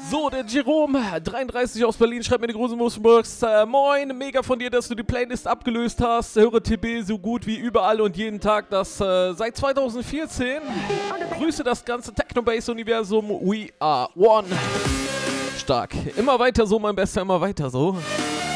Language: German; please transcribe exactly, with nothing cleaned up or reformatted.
So, der Jerome, dreiunddreißig aus Berlin, schreibt mir die große Musenbox. Äh, moin, mega von dir, dass du die Playlist abgelöst hast. Höre T B so gut wie überall und jeden Tag. Das äh, seit zweitausendvierzehn. Grüße das ganze Technobase-Universum. We are one. Stark. Immer weiter so, mein Bester, immer weiter so.